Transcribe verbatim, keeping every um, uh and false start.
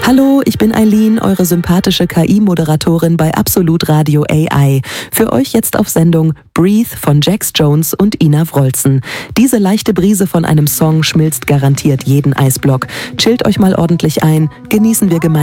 Hallo, ich bin Eileen, eure sympathische K I-Moderatorin bei Absolut Radio A I. Für euch jetzt auf Sendung Breathe von Jax Jones und Ina Wroldsen. Diese leichte Brise von einem Song schmilzt garantiert jeden Eisblock. Chillt euch mal ordentlich ein, genießen wir gemeinsam